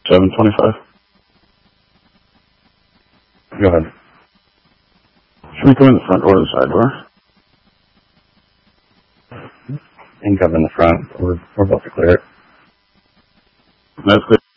725. Go ahead. Should we come in the front door or the side door? And come in the front. We're about to clear it. That's clear.